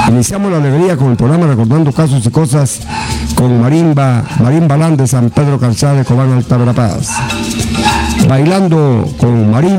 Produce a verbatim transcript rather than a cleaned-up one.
Iniciamos la alegría con el programa Recordando Casos y Cosas con Marimba, Marimba Land de San Pedro Calzada de Cobán, Alta Verapaz. Bailando con Marimba.